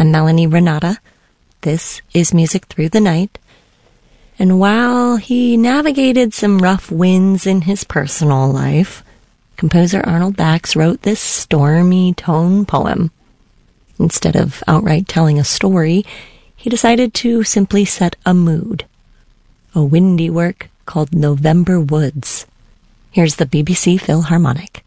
I'm Melanie Renata. This is Music Through the Night. And while he navigated some rough winds in his personal life, composer Arnold Bax wrote this stormy tone poem. Instead of outright telling a story, he decided to simply set a mood. A windy work called November Woods. Here's the BBC Philharmonic.